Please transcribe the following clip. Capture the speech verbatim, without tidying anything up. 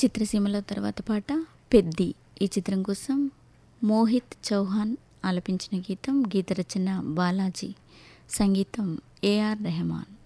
చిత్రసీమలో తర్వాత పాట పెద్ది. ఈ చిత్రం కోసం మోహిత్ చౌహాన్ ఆలపించిన గీతం. గీత రచన బాలాజీ, సంగీతం ఏఆర్ రెహమాన్.